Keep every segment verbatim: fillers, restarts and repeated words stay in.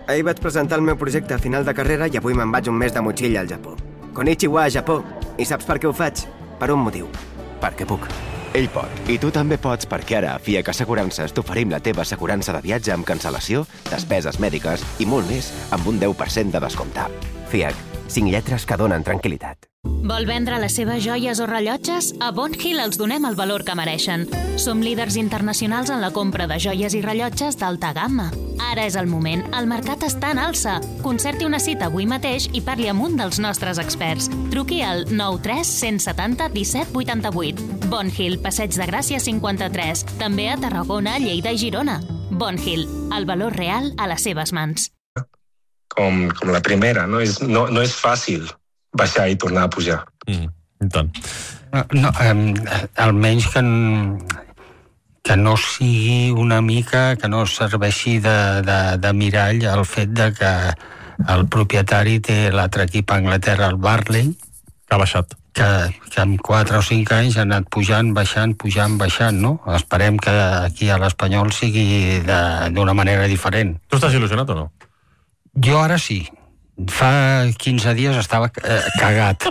Ahir vaig presentar el meu projecte a final de carrera i avui me'n vaig un mes de motxilla al Japó. Konnichiwa, Japó. I saps per què ho faig? Per un motiu. Perquè puc. Ell pot. I tu també pots perquè ara a F I A C Assegurances t'oferim la teva assegurança de viatge amb cancel·lació, despeses mèdiques i molt més amb un deu per cent de descompte. F I A C. Cinc lletres que donen tranquil·litat. Vol vendre les seves joies o rellotges? A Bon Hill els donem el valor que mereixen. Som líders internacionals en la compra de joies i rellotges d'alta gamma. Ara és el moment. El mercat està en alça. Concerti una cita avui mateix i parli amb un dels nostres experts. Truqui al nou tres cent setanta disset vuitanta-vuit. Bon Hill, Passeig de Gràcia cinquanta-tres. També a Tarragona, Lleida i Girona. Bon Hill, el valor real a les seves mans. Com, com la primera, no és, no, no és fàcil baixar i tornar a pujar. Mm, I tant. No, no, eh, almenys que, que no sigui una mica, que no serveixi de, de, de mirall el fet de que el propietari té l'altre equip a Anglaterra, el Barley, que ha baixat. Que, que en quatre o cinc anys ha anat pujant, baixant, pujant, baixant, no? Esperem que aquí a l'Espanyol sigui d'una manera diferent. Tu estàs il·lusionat o no? Jo ara sí. Fa quinze dies estava eh, cagat.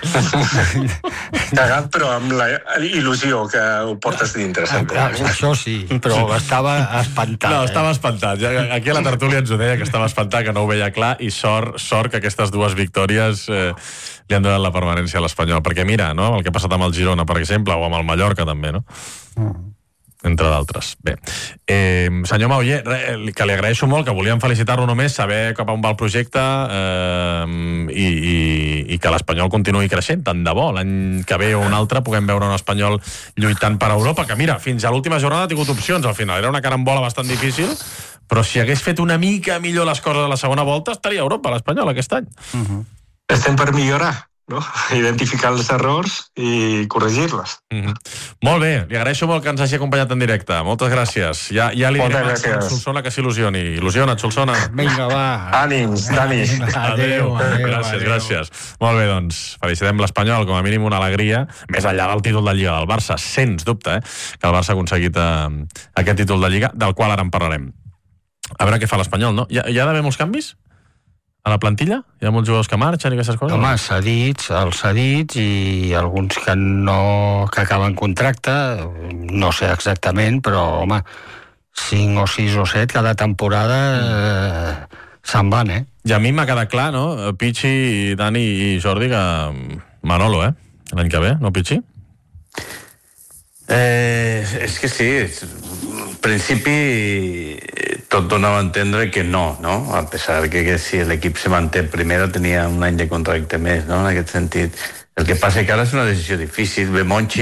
Cagat, però amb la il·lusió que ho portes dintre sempre. Això sí, però estava espantat. No, estava espantat. Aquí a la tertúlia ens ho deia, que estava espantat, que no ho veia clar, i sort, sort que aquestes dues victòries eh, li han donat la permanència a l'Espanyol. Perquè mira, no?, el que ha passat amb el Girona, per exemple, o amb el Mallorca també, no? Mm. Entre d'altres. Bé. Eh, senyor Mauller, que li agraeixo molt, que volíem felicitar-lo només, saber cap on va el projecte eh, i, i, i que l'Espanyol continuï creixent, tant de bo. L'any que ve o un altre puguem veure un Espanyol lluitant per Europa, que mira, fins a l'última jornada ha tingut opcions al final. Era una carambola bastant difícil, però si hagués fet una mica millor les coses a la segona volta, estaria a Europa, l'Espanyol, aquest any. Uh-huh. Estem per millorar, no? Identificar els errors i corregir-les. Mm-hmm. Molt bé, li agraeixo molt que ens hagi acompanyat en directe. Moltes gràcies. Ja, ja li direm a Solsona que s'il·lusioni. Il·lusiona't, Solsona. Vinga, va. Ànims, Dani. Adéu. Adéu. Gràcies, adéu. Gràcies. Molt bé, doncs, felicitem l'Espanyol, com a mínim una alegria, més enllà del títol de Lliga del Barça, sens dubte, eh, que el Barça ha aconseguit eh, aquest títol de Lliga, del qual ara en parlarem. A veure què fa l'Espanyol, no? Hi ha, hi ha d'haver molts canvis? A la plantilla? Hi ha molts jugadors que marxen i aquestes coses? Home, cedits, els cedits i alguns que no que acaben contracte, no sé exactament, però, home, cinc o sis o set cada temporada eh, se'n van, eh? I a mi m'ha quedat clar, no? Pichi, Dani i Jordi, que Manolo, eh? L'any que ve, no, Pichi? Eh, és que sí, en principi tot donava a entendre que no, no? A pesar que, que si l'equip se manté en primera tenia un any de contracte més, no? En aquest sentit. El que passa que ara és una decisió difícil. Bé, Monchi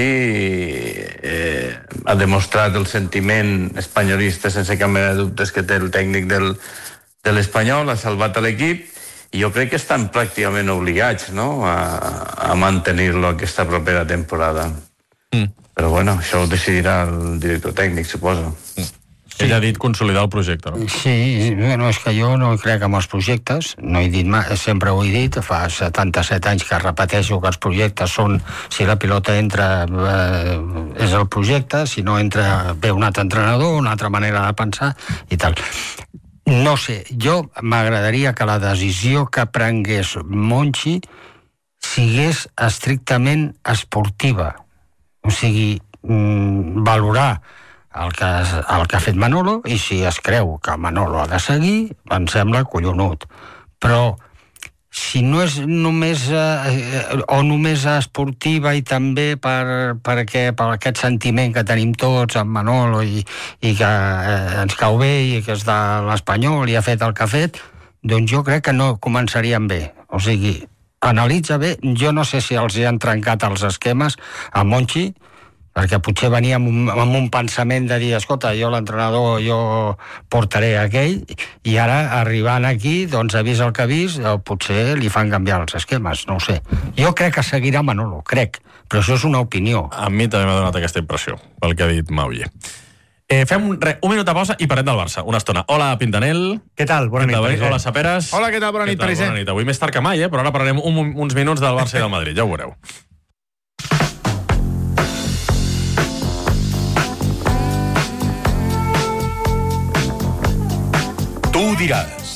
eh, ha demostrat el sentiment espanyolista sense cap mena de dubtes que té el tècnic del, de l'Espanyol, ha salvat l'equip i jo crec que estan pràcticament obligats, no?, a, a mantenir-lo aquesta propera temporada. Mm. Però bueno, això ho decidirà el director tècnic, suposo. Mm. Sí. Ell ha dit consolidar el projecte, no? Sí, bueno, és que jo no crec en els projectes, no he dit mai, sempre ho he dit, fa setanta-set anys que repeteixo que els projectes són, si la pilota entra eh, és el projecte, si no entra ve un altre entrenador, una altra manera de pensar i tal. No sé, jo m'agradaria que la decisió que prengués Monchi sigués estrictament esportiva, o sigui, mm, valorar el que, el que ha fet Manolo, i si es creu que Manolo ha de seguir, em sembla collonut. Però si no és només eh, o només esportiva i també per, perquè, per aquest sentiment que tenim tots amb Manolo i, i que eh, ens cau bé i que és de l'Espanyol i ha fet el que ha fet, doncs jo crec que no començaríem bé. O sigui, analitza bé, jo no sé si els hi han trencat els esquemes a Monchi, perquè potser venia amb un, amb un pensament de dir, escolta, jo l'entrenador, jo portaré aquell, i ara, arribant aquí, doncs ha vist el que ha vist, potser li fan canviar els esquemes, no ho sé. Jo crec que seguirà Manolo, crec, però això és una opinió. A mi també m'ha donat aquesta impressió, pel que ha dit Mauller. Eh, fem un, re, un minut de pausa i parlem del Barça, una estona. Hola, Pintanel. Què tal? Bona nit, Pariser. Hola, Saperes. Hola, què tal? Bona nit, Pariser. Bona nit. Avui més tard que mai, eh? Però ara parlarem un, uns minuts del Barça i del Madrid, ja ho veureu. Tu diràs.